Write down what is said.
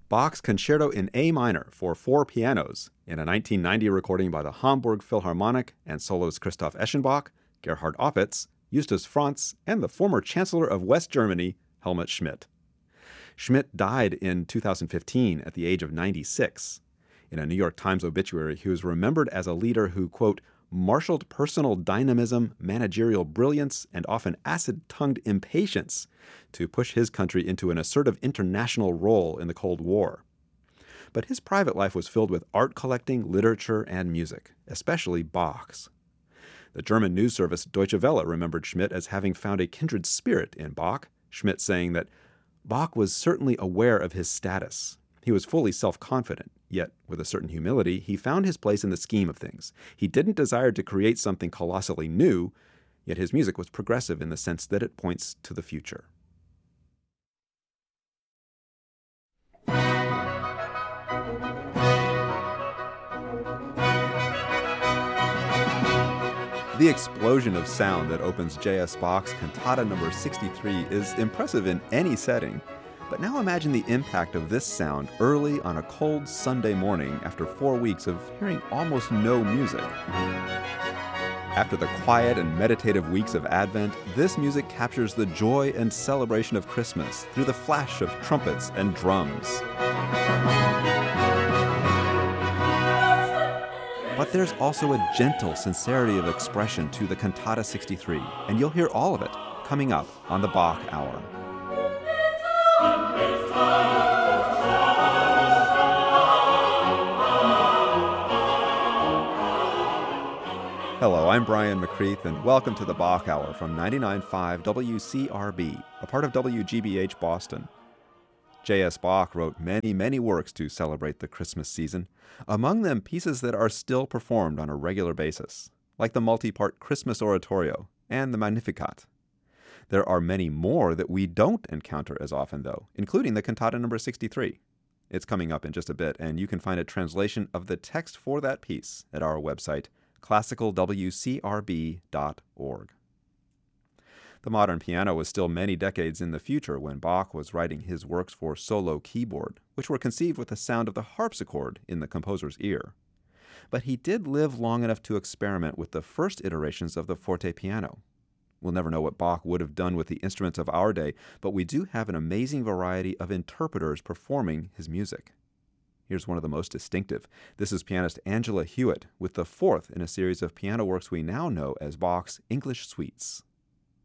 Bach's Concerto in A minor for 4 pianos in a 1990 recording by the Hamburg Philharmonic and soloist Christoph Eschenbach, Gerhard Opitz, Justus Franz, and the former Chancellor of West Germany, Helmut Schmidt. Schmidt died in 2015 at the age of 96. In a New York Times obituary, he was remembered as a leader who, quote, marshaled personal dynamism, managerial brilliance, and often acid-tongued impatience to push his country into an assertive international role in the Cold War. But his private life was filled with art collecting, literature, and music, especially Bach's. The German news service Deutsche Welle remembered Schmidt as having found a kindred spirit in Bach, Schmidt saying that Bach was certainly aware of his status. He was fully self-confident, yet with a certain humility, he found his place in the scheme of things. He didn't desire to create something colossally new, yet his music was progressive in the sense that it points to the future. The explosion of sound that opens J.S. Bach's Cantata No. 63 is impressive in any setting. But now imagine the impact of this sound early on a cold Sunday morning after 4 weeks of hearing almost no music. After the quiet and meditative weeks of Advent, this music captures the joy and celebration of Christmas through the flash of trumpets and drums. But there's also a gentle sincerity of expression to the Cantata 63, and you'll hear all of it coming up on the Bach Hour. Hello, I'm Brian McCreath, and welcome to the Bach Hour from 99.5 WCRB, a part of WGBH Boston. J.S. Bach wrote many works to celebrate the Christmas season, among them pieces that are still performed on a regular basis, like the multi-part Christmas Oratorio and the Magnificat. There are many more that we don't encounter as often, though, including the Cantata No. 63. It's coming up in just a bit, and you can find a translation of the text for that piece at our website, classicalwcrb.org. The modern piano was still many decades in the future when Bach was writing his works for solo keyboard, which were conceived with the sound of the harpsichord in the composer's ear. But he did live long enough to experiment with the first iterations of the forte piano. We'll never know what Bach would have done with the instruments of our day, but we do have an amazing variety of interpreters performing his music. Here's one of the most distinctive. This is pianist Angela Hewitt with the fourth in a series of piano works we now know as Bach's English Suites.